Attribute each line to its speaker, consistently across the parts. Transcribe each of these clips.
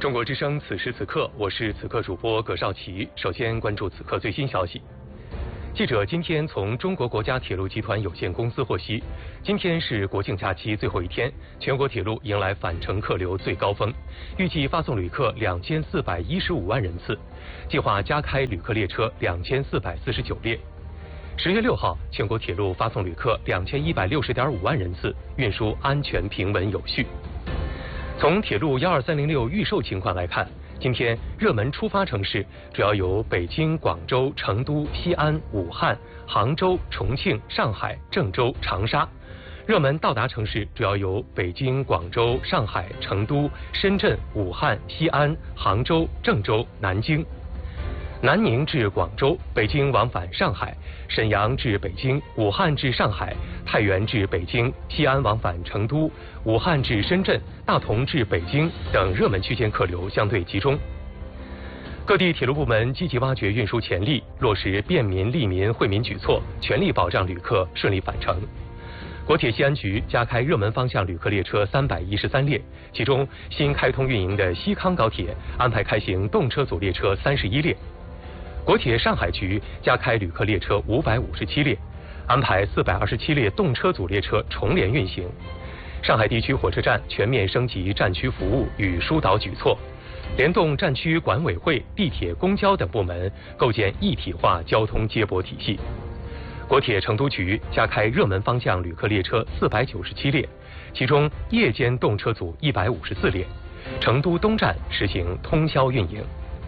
Speaker 1: 中国之声此时此刻，我是此刻主播葛少奇。首先关注此刻最新消息。记者今天从中国国家铁路集团有限公司获悉，今天是国庆假期最后一天，全国铁路迎来返程客流最高峰，预计发送旅客2415万人次，计划加开旅客列车2449列。10月6号，全国铁路发送旅客2160.5万人次，运输安全平稳有序。从铁路12306预售情况来看，今天热门出发城市主要有北京、广州、成都、西安、武汉、杭州、重庆、上海、郑州、长沙；热门到达城市主要有北京、广州、上海、成都、深圳、武汉、西安、杭州、郑州、南京。南宁至广州，北京往返上海；沈阳至北京，武汉至上海；太原至北京，西安往返成都；武汉至深圳，大同至北京等热门区间客流相对集中。各地铁路部门积极挖掘运输潜力，落实便民利民惠民举措，全力保障旅客顺利返程。国铁西安局加开热门方向旅客列车313列，其中新开通运营的西康高铁安排开行动车组列车31列。国铁上海局加开旅客列车557列，安排427列动车组列车重联运行。上海地区火车站全面升级站区服务与疏导举措，联动站区管委会、地铁、公交等部门，构建一体化交通接驳体系。国铁成都局加开热门方向旅客列车497列，其中夜间动车组154列。成都东站实行通宵运营。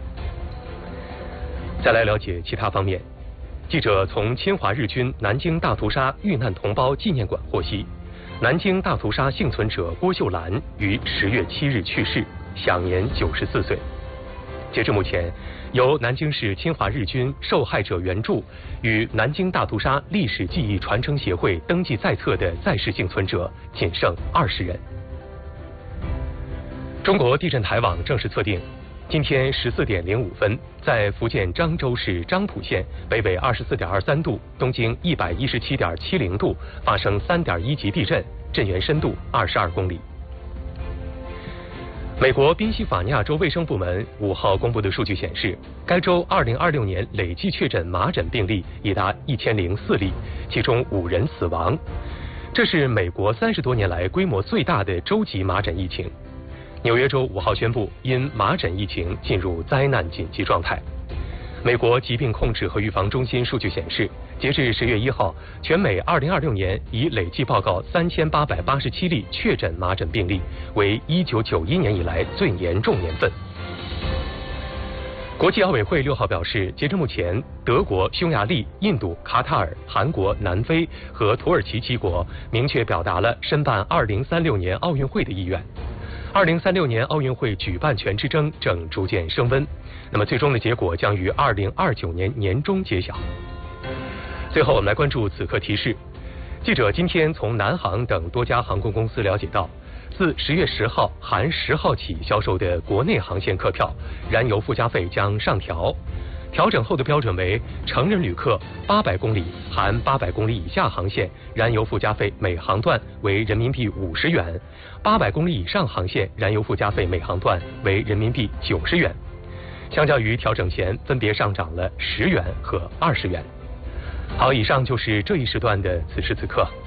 Speaker 1: 再来了解其他方面，记者从侵华日军南京大屠杀遇难同胞纪念馆获悉，南京大屠杀幸存者郭秀兰于10月7日去世，享年94岁。截至目前，由南京市侵华日军受害者援助与南京大屠杀历史记忆传承协会登记在册的在世幸存者仅剩20人。中国地震台网正式测定，今天14点05分，在福建漳州市漳浦县北纬24.23度、东经117.70度发生3.1级地震，震源深度22公里。美国宾夕法尼亚州卫生部门5号公布的数据显示，该州2026年累计确诊麻疹病例已达1004例，其中5人死亡。这是美国30多年来规模最大的州级麻疹疫情。纽约州5号宣布，因麻疹疫情进入灾难紧急状态。美国疾病控制和预防中心数据显示，截至10月1号，全美2026年已累计报告3887例确诊麻疹病例，为1991年以来最严重年份。国际奥委会6号表示，截至目前，德国、匈牙利、印度、卡塔尔、韩国、南非和土耳其7国明确表达了申办2036年奥运会的意愿。2036年奥运会举办权之争正逐渐升温，那么最终的结果将于2029年年中揭晓。最后我们来关注此刻提示，记者今天从南航等多家航空公司了解到，自10月10号含10号起销售的国内航线客票，燃油附加费将上调。调整后的标准为成人旅客800公里含800公里以下航线，燃油附加费每航段为人民币50元；800公里以上航线，燃油附加费每航段为人民币90元。相较于调整前，分别上涨了10元和20元。好，以上就是这一时段的此时此刻。